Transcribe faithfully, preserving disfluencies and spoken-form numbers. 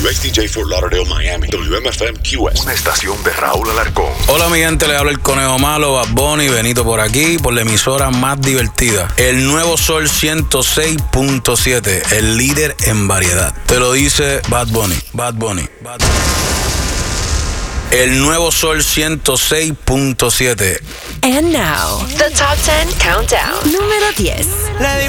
W X D J Fort Lauderdale, Miami. W M F M Q S. Una estación de Raúl Alarcón. Hola mi gente, le habla el Conejo Malo, Bad Bunny, Benito por aquí, por la emisora más divertida. El Nuevo Sol ciento seis punto siete, el líder en variedad. Te lo dice Bad Bunny, Bad Bunny, Bad Bunny. El Nuevo Sol ciento seis punto siete. And now, the Top ten Countdown. Número diez.